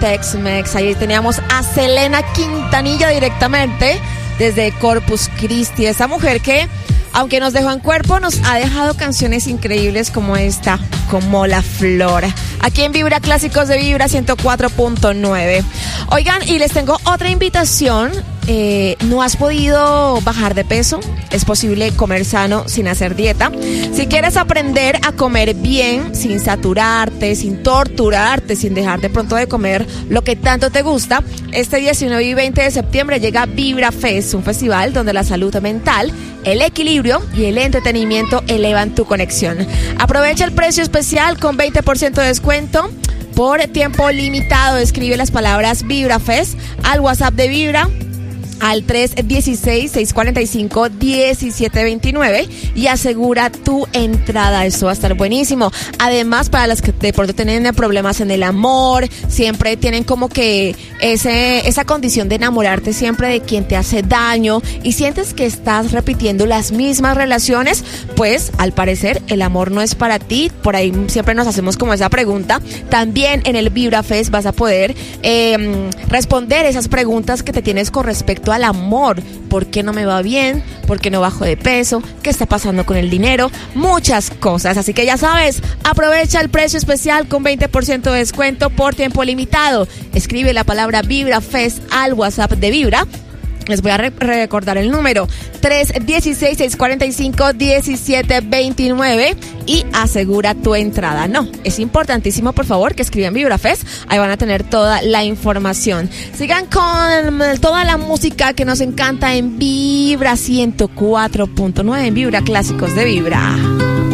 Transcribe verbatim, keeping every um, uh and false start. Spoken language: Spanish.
Tex-Mex. Ahí teníamos a Selena Quintanilla directamente desde Corpus Christi. Esa mujer que, aunque nos dejó en cuerpo, nos ha dejado canciones increíbles como esta, como La Flor. Aquí en Vibra Clásicos de Vibra ciento cuatro punto nueve. Oigan, y les tengo otra invitación. Eh, ¿No has podido bajar de peso? Es posible comer sano sin hacer dieta. Si quieres aprender a comer bien, sin saturarte, sin torturarte, sin dejar de pronto de comer lo que tanto te gusta, este diecinueve y veinte de septiembre llega Vibra Fest, un festival donde la salud mental, el equilibrio y el entretenimiento elevan tu conexión. Aprovecha el precio especial con veinte por ciento de descuento por tiempo limitado. Escribe las palabras Vibra Fest al WhatsApp de Vibra al tres uno seis, seis cuatro cinco, uno siete dos nueve y asegura tu entrada. Esto va a estar buenísimo. Además, para las que de pronto tienen problemas en el amor, siempre tienen como que ese, esa condición de enamorarte siempre de quien te hace daño y sientes que estás repitiendo las mismas relaciones, pues al parecer el amor no es para ti. Por ahí siempre nos hacemos como esa pregunta. También en el Vibra Fest vas a poder eh, responder esas preguntas que te tienes con respecto al amor. ¿Por qué no me va bien? ¿Por qué no bajo de peso? ¿Qué está pasando con el dinero? Muchas cosas. Así que ya sabes, aprovecha el precio especial con veinte por ciento de descuento por tiempo limitado. Escribe la palabra Vibra Fest al WhatsApp de Vibra. Les voy a re- recordar el número tres uno seis, seis cuatro cinco, uno siete dos nueve y asegura tu entrada. No, es importantísimo, por favor, que escriban Vibra Fest. Ahí van a tener toda la información. Sigan con toda la música que nos encanta en Vibra ciento cuatro punto nueve, en Vibra Clásicos de Vibra.